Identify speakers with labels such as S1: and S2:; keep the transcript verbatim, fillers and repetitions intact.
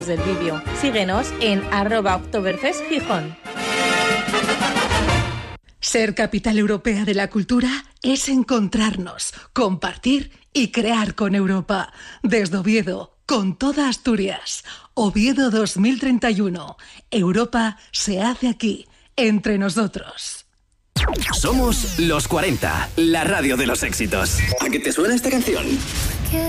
S1: del vídeo. Síguenos en arroba Oktoberfest Gijón.
S2: Ser capital europea de la cultura es encontrarnos, compartir y crear con Europa. Desde Oviedo, con toda Asturias. Oviedo dos mil treinta y uno. Europa se hace aquí, entre nosotros.
S3: Somos los cuarenta, la radio de los éxitos. ¿A qué te suena esta canción?